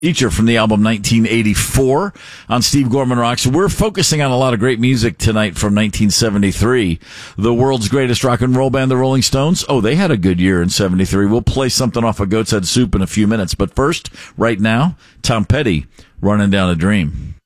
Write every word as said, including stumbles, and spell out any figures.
Feature from the album nineteen eighty-four on Steve Gorman Rocks. We're focusing on a lot of great music tonight from nineteen seventy-three. The world's greatest rock and roll band, the Rolling Stones. Oh, they had a good year in seventy-three. We'll play something off of Goat's Head Soup in a few minutes. But first, right now, Tom Petty, Running Down a Dream.